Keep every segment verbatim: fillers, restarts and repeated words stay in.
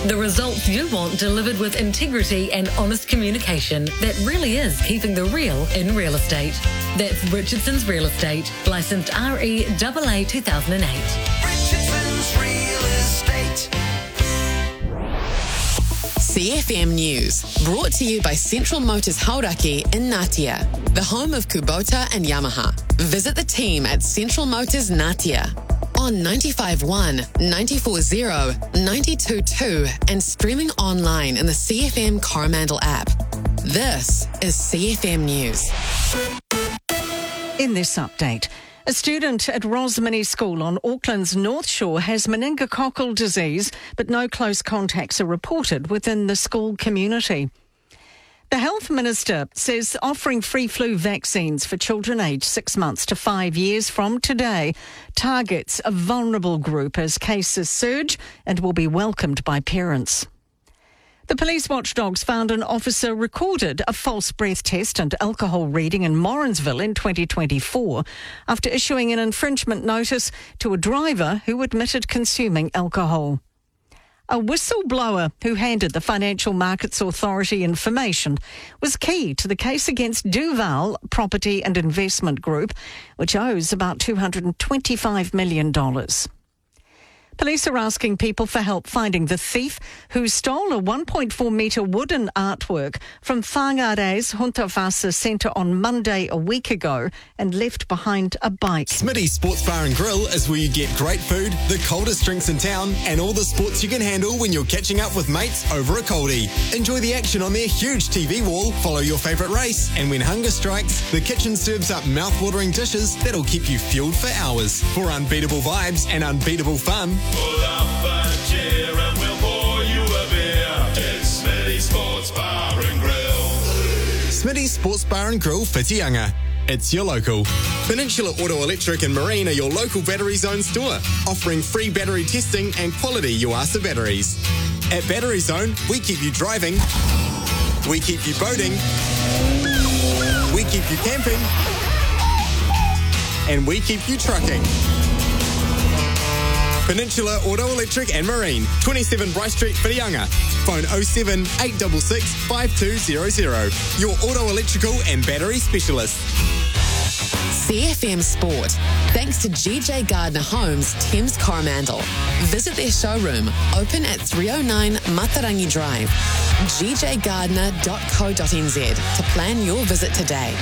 The results you want delivered with integrity and honest communication that really is keeping the real in real estate. That's Richardson's Real Estate, licensed R E A A two thousand eight. Richardson's Real Estate. C F M News, brought to you by Central Motors Hauraki in Ngatea, the home of Kubota and Yamaha. Visit the team at Central Motors Ngatea on ninety-five point one, ninety-four point zero, ninety-two point two and streaming online in the C F M Coromandel app. This is C F M News. In this update, a student at Rosmini School on Auckland's North Shore has meningococcal disease, but no close contacts are reported within the school community. The Health Minister says offering free flu vaccines for children aged six months to five years from today targets a vulnerable group as cases surge and will be welcomed by parents. The police watchdogs found an officer recorded a false breath test and alcohol reading in Morrinsville in twenty twenty-four after issuing an infringement notice to a driver who admitted consuming alcohol. A whistleblower who handed the Financial Markets Authority information was key to the case against Duval Property and Investment Group, which owes about two hundred twenty-five million dollars. Police are asking people for help finding the thief who stole a one point four metre wooden artwork from Whangare's Huntawasa Centre on Monday a week ago and left behind a bike. Smitty's Sports Bar and Grill is where you get great food, the coldest drinks in town, and all the sports you can handle when you're catching up with mates over a coldie. Enjoy the action on their huge T V wall, follow your favourite race, and when hunger strikes, the kitchen serves up mouth-watering dishes that'll keep you fueled for hours. For unbeatable vibes and unbeatable fun, pull up a chair and we'll pour you a beer. It's Smitty's Sports Bar and Grill. Smitty's Sports Bar and Grill, Whitianga. It's your local. Peninsula Auto Electric and Marine are your local Battery Zone store, offering free battery testing and quality Yuasa batteries. At Battery Zone, we keep you driving, we keep you boating, we keep you camping, and we keep you trucking. Peninsula Auto Electric and Marine, twenty-seven Bryce Street, Whitianga. Phone oh seven, eight six six, five two zero zero. Your auto electrical and battery specialist. C F M Sport, thanks to G J Gardner Homes, Thames Coromandel. Visit their showroom, open at three oh nine Matarangi Drive, g j gardner dot co dot n z to plan your visit today.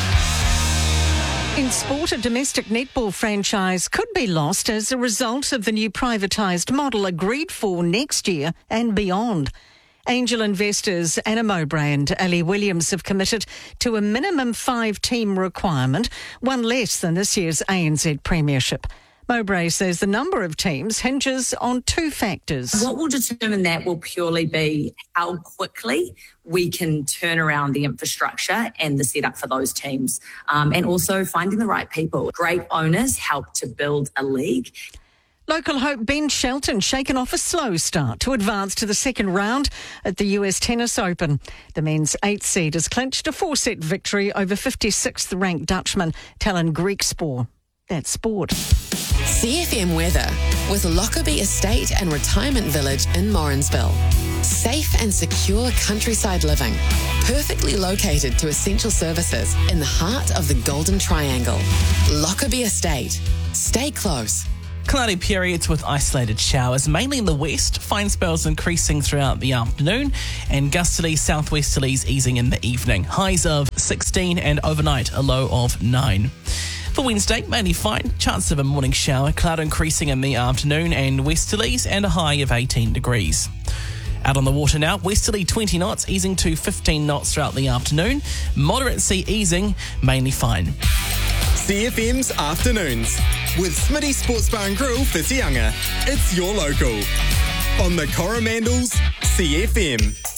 In sport, a domestic netball franchise could be lost as a result of the new privatised model agreed for next year and beyond. Angel investors Anna Mowbray and Ali Williams have committed to a minimum five-team requirement, one less than this year's A N Z Premiership. Mowbray says the number of teams hinges on two factors. What will determine that will purely be how quickly we can turn around the infrastructure and the setup for those teams, um, and also finding the right people. Great owners help to build a league. Local hope Ben Shelton shaken off a slow start to advance to the second round at the U S Tennis Open. The men's eighth seed has clinched a four-set victory over fifty-sixth ranked Dutchman Talon Griekspoor. That's sport. C F M weather with Lockerbie Estate and Retirement Village in Morrinsville. Safe and secure countryside living, perfectly located to essential services in the heart of the Golden Triangle. Lockerbie Estate. Stay close. Cloudy periods with isolated showers, mainly in the west. Fine spells increasing throughout the afternoon, and gusterly southwesterlies easing in the evening. Highs of sixteen and overnight a low of nine. For Wednesday, mainly fine. Chance of a morning shower, cloud increasing in the afternoon, and westerlies and a high of eighteen degrees. Out on the water now, westerly twenty knots, easing to fifteen knots throughout the afternoon. Moderate sea easing, mainly fine. C F M's Afternoons with Smitty Sports Bar and Grill, Whitianga. It's your local. On the Coromandel's C F M.